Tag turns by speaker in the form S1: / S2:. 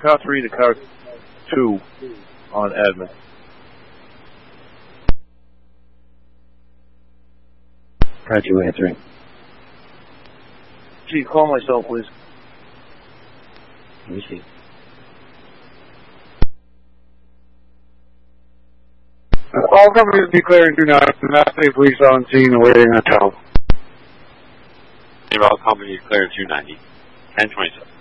S1: car 3 to car 2 on admin.
S2: Car 2 answering.
S1: Gee, call myself, please.
S2: Let me see.
S3: All companies declaring 290, Massey police on scene awaiting a tow.
S4: All companies declared 290. 1027.